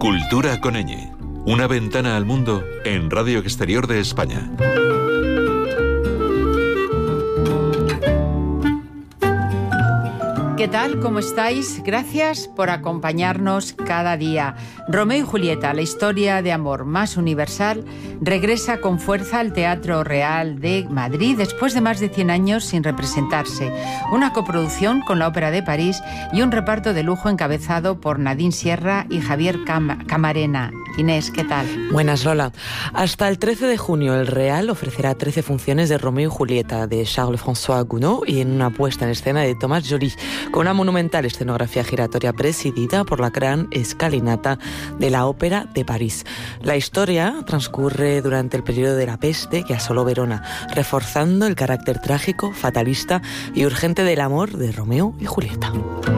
Cultura con ñ. Una ventana al mundo en Radio Exterior de España. ¿Qué tal? ¿Cómo estáis? Gracias por acompañarnos cada día. Romeo y Julieta, la historia de amor más universal, regresa con fuerza al Teatro Real de Madrid después de más de 100 años sin representarse. Una coproducción con la Ópera de París y un reparto de lujo encabezado por Nadine Sierra y Javier Camarena. Inés, ¿qué tal? Buenas, Lola. Hasta el 13 de junio el Real ofrecerá 13 funciones de Romeo y Julieta de Charles-François Gounod y en una puesta en escena de Thomas Joly, con una monumental escenografía giratoria presidida por la gran escalinata de la Ópera de París. La historia transcurre durante el periodo de la peste que asoló Verona, reforzando el carácter trágico, fatalista y urgente del amor de Romeo y Julieta.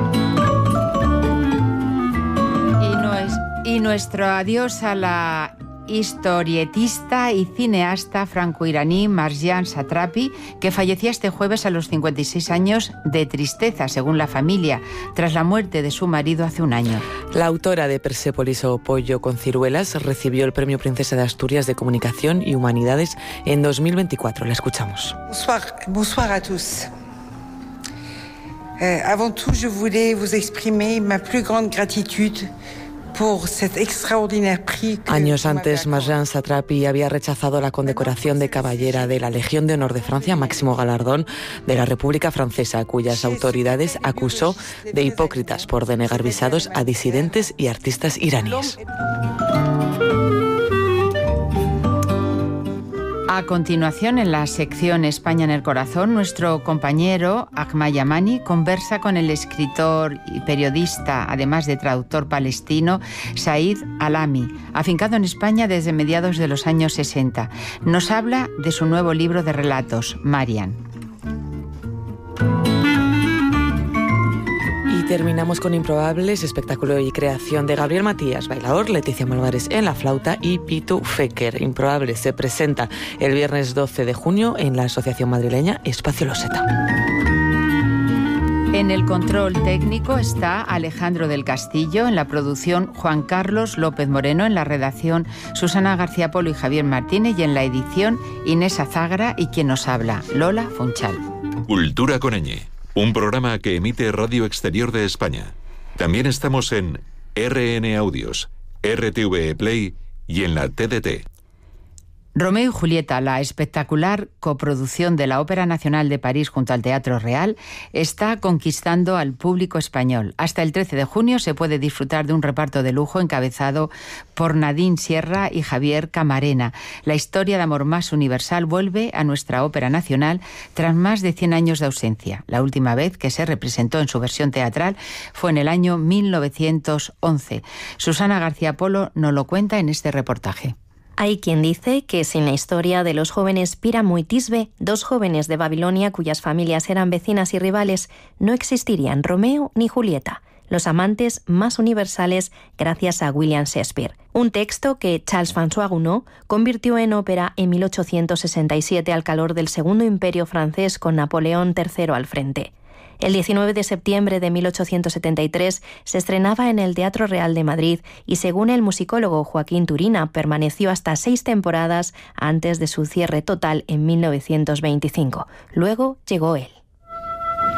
Y nuestro adiós a la historietista y cineasta franco-iraní Marjane Satrapi, que fallecía este jueves a los 56 años de tristeza, según la familia, tras la muerte de su marido hace un año. La autora de Persépolis o Pollo con ciruelas recibió el Premio Princesa de Asturias de Comunicación y Humanidades en 2024. La escuchamos. Bonsoir à tous. Avant tout, je voulais vous exprimer ma plus grande gratitude. Años antes, Marjane Satrapi había rechazado la condecoración de Caballera de la Legión de Honor de Francia, máximo galardón de la República Francesa, cuyas autoridades acusó de hipócritas por denegar visados a disidentes y artistas iraníes. A continuación, en la sección España en el Corazón, nuestro compañero Ahmad Yamani conversa con el escritor y periodista, además de traductor palestino, Said Alami, afincado en España desde mediados de los años 60. Nos habla de su nuevo libro de relatos, Marian. Terminamos con Improbables, espectáculo y creación de Gabriel Matías, bailador, Leticia Malvares en la flauta y Pitu Feker. Improbables se presenta el viernes 12 de junio en la Asociación Madrileña Espacio Loseta. En el control técnico está Alejandro del Castillo, en la producción Juan Carlos López Moreno, en la redacción Susana García Polo y Javier Martínez y en la edición Inés Azagra y quien nos habla, Lola Fonchal. Cultura con ñ. Un programa que emite Radio Exterior de España. También estamos en RN Audios, RTV Play y en la TDT. Romeo y Julieta, la espectacular coproducción de la Ópera Nacional de París junto al Teatro Real, está conquistando al público español. Hasta el 13 de junio se puede disfrutar de un reparto de lujo encabezado por Nadine Sierra y Javier Camarena. La historia de amor más universal vuelve a nuestra Ópera Nacional tras más de 100 años de ausencia. La última vez que se representó en su versión teatral fue en el año 1911. Susana García Polo nos lo cuenta en este reportaje. Hay quien dice que sin la historia de los jóvenes Píramo y Tisbe, dos jóvenes de Babilonia cuyas familias eran vecinas y rivales, no existirían Romeo ni Julieta, los amantes más universales gracias a William Shakespeare. Un texto que Charles-François Gounod convirtió en ópera en 1867 al calor del Segundo Imperio francés con Napoleón III al frente. El 19 de septiembre de 1873 se estrenaba en el Teatro Real de Madrid y, según el musicólogo Joaquín Turina, permaneció hasta 6 temporadas antes de su cierre total en 1925. Luego llegó él.